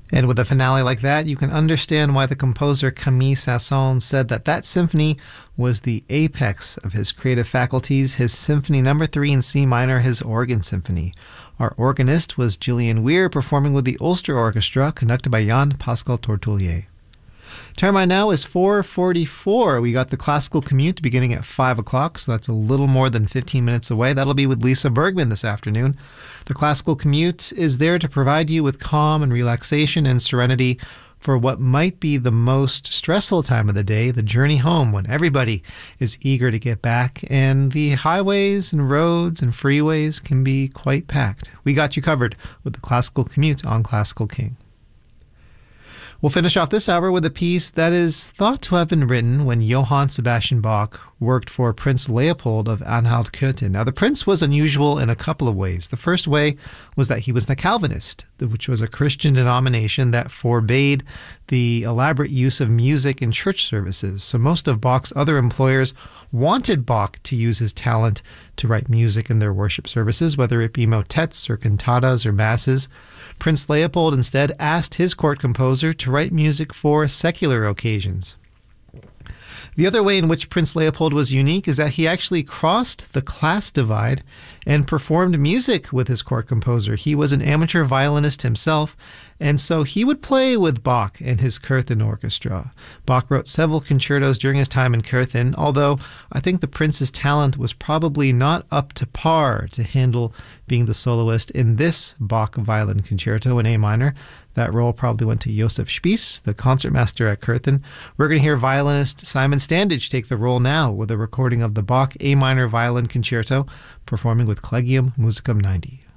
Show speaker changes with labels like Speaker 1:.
Speaker 1: And with a finale like that, you can understand why the composer Camille Saint-Saëns said that that symphony was the apex of his creative faculties, his Symphony No. 3 in C minor, his organ symphony. Our organist was Gillian Weir, performing with the Ulster Orchestra, conducted by Jan Pascal Tortolier. Time right now is 4:44. We got the classical commute beginning at 5 o'clock, so that's a little more than 15 minutes away. That'll be with Lisa Bergman this afternoon. The classical commute is there to provide you with calm and relaxation and serenity for what might be the most stressful time of the day, the journey home, when everybody is eager to get back and the highways and roads and freeways can be quite packed. We got you covered with the classical commute on Classical King. We'll finish off this hour with a piece that is thought to have been written when Johann Sebastian Bach worked for Prince Leopold of Anhalt-Köthen. Now, the prince was unusual in a couple of ways. The first way was that he was a Calvinist, which was a Christian denomination that forbade the elaborate use of music in church services. So most of Bach's other employers wanted Bach to use his talent to write music in their worship services, whether it be motets or cantatas or masses. Prince Leopold instead asked his court composer to write music for secular occasions. The other way in which Prince Leopold was unique is that he actually crossed the class divide and performed music with his court composer. He was an amateur violinist himself, and so he would play with Bach and his Köthen orchestra. Bach wrote several concertos during his time in Köthen, although I think the prince's talent was probably not up to par to handle being the soloist in this Bach violin concerto in A minor. That role probably went to Josef Spiess, the concertmaster at Köthen. We're going to hear violinist Simon Standage take the role now with a recording of the Bach A minor violin concerto, performing with Collegium Musicum 90.